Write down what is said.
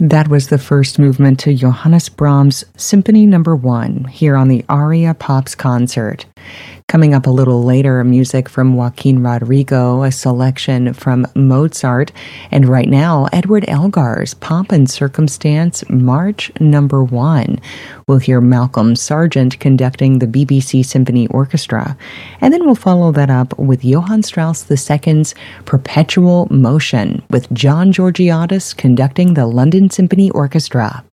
That was the first movement to Johannes Brahms' Symphony No. 1 here on the Aria Pops concert. Coming up a little later, music from Joaquin Rodrigo, a selection from Mozart, and right now, Edward Elgar's Pomp and Circumstance March No. 1. We'll hear Malcolm Sargent conducting the BBC Symphony Orchestra, and then we'll follow that up with Johann Strauss II's Perpetual Motion with John Georgiadis conducting the London Symphony Orchestra.